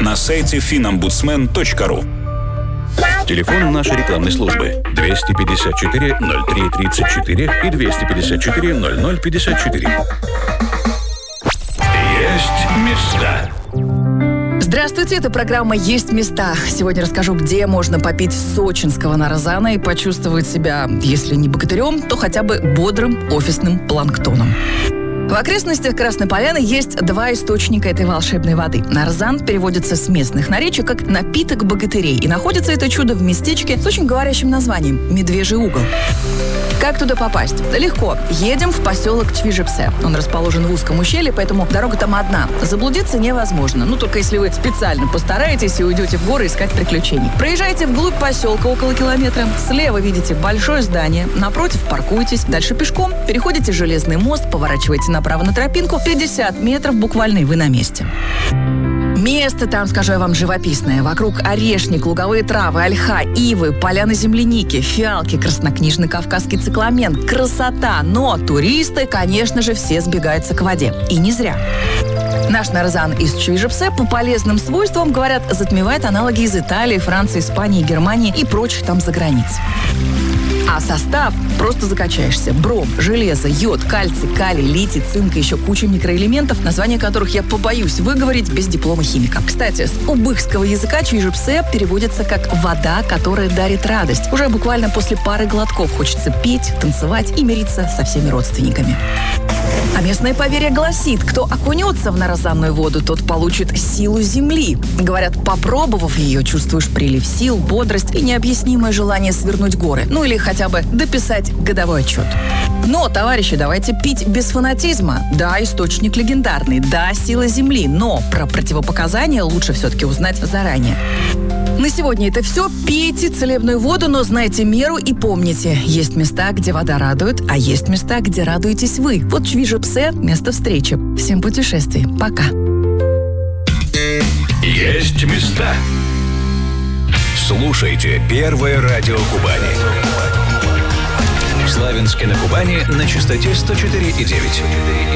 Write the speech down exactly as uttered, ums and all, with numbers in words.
на сайте финомбудсмен точка ру. Телефон нашей рекламной службы двести пятьдесят четыре ноль три тридцать четыре и двести пятьдесят четыре ноль ноль пятьдесят четыре. Есть места. Здравствуйте, это программа «Есть места». Сегодня расскажу, где можно попить сочинского нарзана и почувствовать себя, если не богатырем, то хотя бы бодрым офисным планктоном. В окрестностях Красной Поляны есть два источника этой волшебной воды. Нарзан переводится с местных наречий как «напиток богатырей», и находится это чудо в местечке с очень говорящим названием «Медвежий угол». Как туда попасть? Легко. Едем в поселок Чвижепсе. Он расположен в узком ущелье, поэтому дорога там одна. Заблудиться невозможно. Ну, только если вы специально постараетесь и уйдете в горы искать приключений. Проезжайте вглубь поселка около километра. Слева видите большое здание. Напротив паркуйтесь. Дальше пешком. Переходите железный мост, поворачиваете направо на тропинку. пятьдесят метров буквально, и вы на месте. Место там, скажу я вам, живописное. Вокруг орешник, луговые травы, ольха, ивы, поляны земляники, фиалки, краснокнижный кавказский цикламен. Красота! Но туристы, конечно же, все сбегаются к воде. И не зря. Наш нарзан из Чвижепсе по полезным свойствам, говорят, затмевает аналоги из Италии, Франции, Испании, Германии и прочих там заграниц. А состав просто закачаешься. Бром, железо, йод, кальций, калий, литий, цинк и еще куча микроэлементов, названия которых я побоюсь выговорить без диплома химика. Кстати, с убыхского языка Чвижепсе переводится как «вода, которая дарит радость». Уже буквально после пары глотков хочется петь, танцевать и мириться со всеми родственниками. А местное поверье гласит, кто окунется в нарзанную воду, тот получит силу земли. Говорят, попробовав ее, чувствуешь прилив сил, бодрость и необъяснимое желание свернуть горы. Ну или хотя бы дописать годовой отчет. Но, товарищи, давайте пить без фанатизма. Да, источник легендарный, да, сила земли, но про противопоказания лучше все-таки узнать заранее. На сегодня это все. Пейте целебную воду, но знайте меру и помните, есть места, где вода радует, а есть места, где радуетесь вы. Вот Чвижепсе – место встречи. Всем путешествий. Пока. Есть места. Слушайте Первое радио Кубани. В Славянске на Кубани на частоте сто четыре и девять.